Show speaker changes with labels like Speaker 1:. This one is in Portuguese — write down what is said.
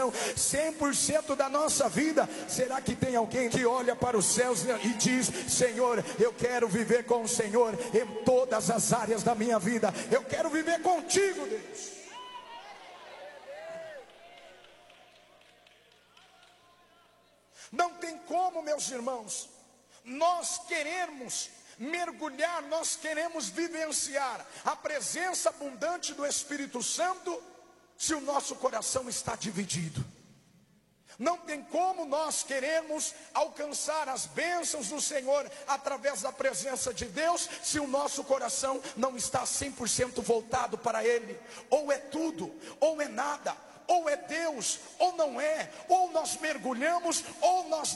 Speaker 1: coração, 100% da nossa vida. Será que tem alguém que olha para os céus e diz: Senhor, eu quero viver com o Senhor em todas as áreas da minha vida, eu quero viver contigo, Deus? Não tem como, meus irmãos, nós queremos mergulhar, nós queremos vivenciar a presença abundante do Espírito Santo se o nosso coração está dividido. Não tem como nós queremos alcançar as bênçãos do Senhor através da presença de Deus se o nosso coração não está 100% voltado para Ele. Ou é tudo, ou é nada. Ou é Deus, ou não é. Ou nós mergulhamos, ou nós